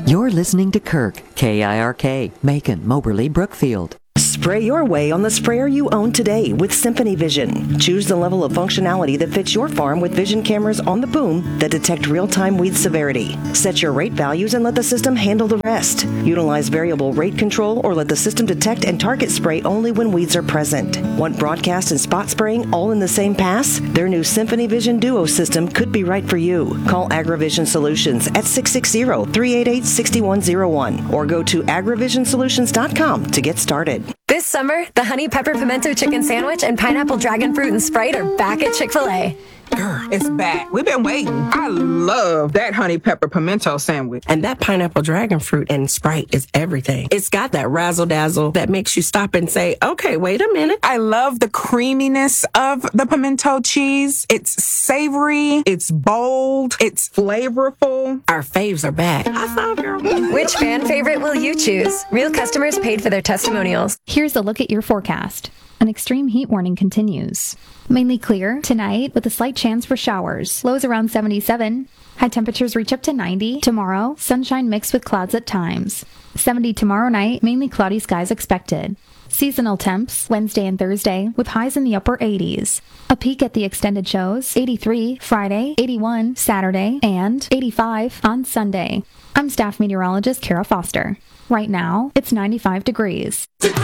You're listening to Kirk, K-I-R-K, Macon, Moberly, Brookfield. Spray your way on the sprayer you own today with Symphony Vision. Choose the level of functionality that fits your farm with vision cameras on the boom that detect real-time weed severity. Set your rate values and let the system handle the rest. Utilize variable rate control or let the system detect and target spray only when weeds are present. Want broadcast and spot spraying all in the same pass? Their new Symphony Vision Duo system could be right for you. Call AgriVision Solutions at 660-388-6101 or go to agrivisionsolutions.com to get started. This summer, the Honey Pepper Pimento Chicken Sandwich and Pineapple Dragon Fruit and Sprite are back at Chick-fil-A. Girl, it's back. We've been waiting. I love that honey pepper pimento sandwich. And that pineapple dragon fruit and Sprite is everything. It's got that razzle dazzle that makes you stop and say, okay, wait a minute. I love the creaminess of the pimento cheese. It's savory. It's bold. It's flavorful. Our faves are back. I saw, girl. Which fan favorite will you choose? Real customers paid for their testimonials. Here's a look at your forecast. An extreme heat warning continues. Mainly clear tonight with a slight chance for showers. Lows around 77. High temperatures reach up to 90. Tomorrow, sunshine mixed with clouds at times. 70 tomorrow night, mainly cloudy skies expected. Seasonal temps Wednesday and Thursday with highs in the upper 80s. A peak at the extended shows 83 Friday, 81 Saturday, and 85 on Sunday. I'm staff meteorologist Kara Foster. Right now, it's 95 degrees.